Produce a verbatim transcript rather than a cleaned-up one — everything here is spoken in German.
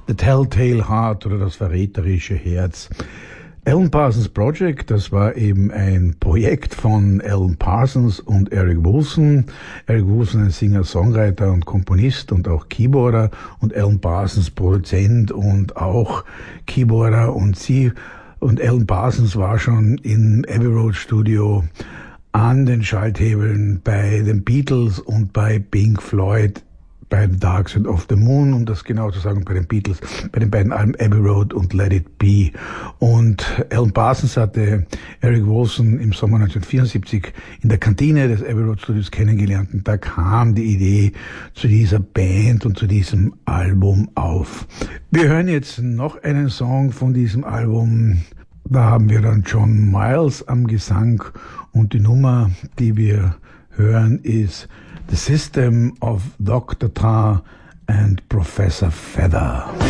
The Telltale Heart oder das verräterische Herz. Alan Parsons Project, das war eben ein Projekt von Alan Parsons und Eric Woolfson. Eric Woolfson ein Singer, Songwriter und Komponist und auch Keyboarder und Alan Parsons Produzent und auch Keyboarder, und sie und Alan Parsons war schon im Abbey Road Studio an den Schalthebeln bei den Beatles und bei Pink Floyd, bei The Dark Side of the Moon, um das genau zu sagen, bei den Beatles, bei den beiden Alben Abbey Road und Let It Be. Und Alan Parsons hatte Eric Woolfson im Sommer neunzehnhundertvierundsiebzig in der Kantine des Abbey Road Studios kennengelernt, und da kam die Idee zu dieser Band und zu diesem Album auf. Wir hören jetzt noch einen Song von diesem Album. Da haben wir dann John Miles am Gesang, und die Nummer, die wir hören, ist The System of Doctor Tar and Professor Feather.